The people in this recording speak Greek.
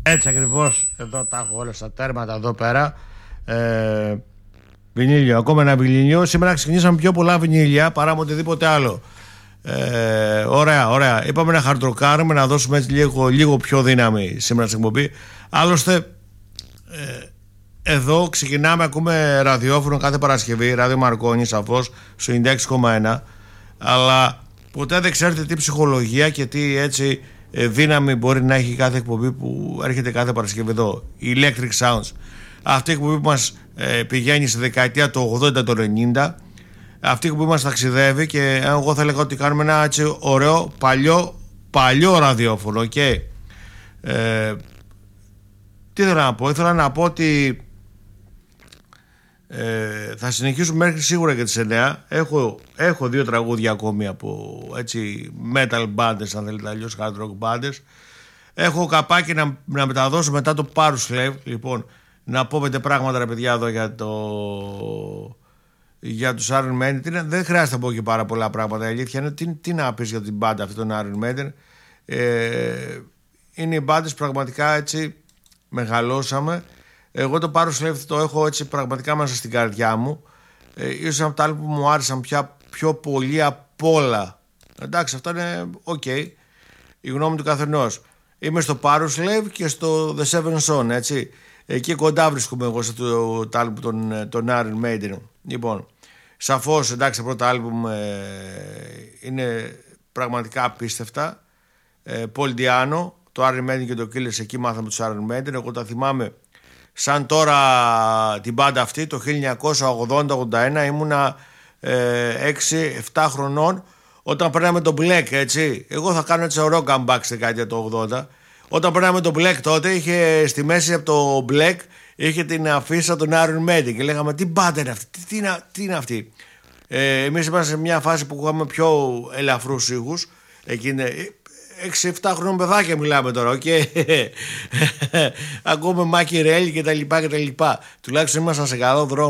Έτσι ακριβώς. Εδώ τα έχω όλα στα τέρματα εδώ πέρα. Βινίλιο, ακόμα ένα βινίλιο. Σήμερα ξεκινήσαμε πιο πολλά βινίλια παρά με οτιδήποτε άλλο. Ωραία, ωραία. Είπαμε να χαρτροκάρουμε, να δώσουμε έτσι λίγο πιο δύναμη σήμερα στην εκπομπή. Άλλωστε, εδώ ξεκινάμε, ακούμε ραδιόφωνο κάθε Παρασκευή, ράδιο Μαρκόνι σαφώς, στο 96,1. Αλλά ποτέ δεν ξέρετε τι ψυχολογία και τι έτσι δύναμη μπορεί να έχει κάθε εκπομπή που έρχεται κάθε Παρασκευή εδώ. Η Electric Sounds. Αυτή η εκπομπή που μας πηγαίνει στη δεκαετία του 80, το 90. Αυτή η εκπομπή μας ταξιδεύει και εγώ θα έλεγα ότι κάνουμε ένα έτσι ωραίο παλιό ραδιόφωνο. Και τι θέλω να πω? Ήθελα να πω ότι θα συνεχίσουμε μέχρι σίγουρα και τις 9. Έχω 2 τραγούδια ακόμη από έτσι metal bands, αν θέλετε, αλλιώς hard rock bands. Έχω καπάκι να μεταδώσω μετά το Parslave. Λοιπόν, να πω 5 πράγματα, ρε παιδιά, εδώ για τους Iron Maiden. Δεν χρειάζεται να πω και πάρα πολλά πράγματα. Η αλήθεια είναι τι να πεις για την μπάντα αυτή των Iron Maiden. Είναι οι μπάντες πραγματικά έτσι μεγαλώσαμε. Εγώ το Parslave το έχω έτσι πραγματικά μέσα στην καρδιά μου. Ίσως από τα άλλα που μου άρεσαν πιο πολύ απ' όλα. Εντάξει, αυτά είναι ok, η γνώμη του καθενός. Είμαι στο Parslave και στο The Seven Son, έτσι. Εκεί κοντά βρίσκομαι εγώ στο άλμπουμ των Iron Maiden. Λοιπόν, σαφώς, εντάξει, τα πρώτα άλμπουμ είναι πραγματικά απίστευτα. Paul Di'Anno, το Iron Maiden και το Killers, εκεί μάθαμε τους Iron Maiden. Εγώ τα θυμάμαι σαν τώρα την μπάντα αυτή το 1980-81. Ήμουνα 6-7 χρονών όταν παίρναμε τον Black, έτσι. Εγώ θα κάνω έτσι ωραίο comeback στη δεκαετία του 80. Όταν παίρναμε τον Black τότε, είχε στη μέση από το Black είχε την αφίσα των Iron Maiden και λέγαμε τι μπάντα είναι αυτή, τι είναι αυτή. Εμείς είμαστε σε μια φάση που είχαμε πιο ελαφρούς ήχους. Εκείνη 6-7 χρόνων παιδάκια μιλάμε τώρα, okay. Ακούμε Μάκι Ρέλ και τα λοιπά. Τουλάχιστον ήμασταν σε καλό δρόμο.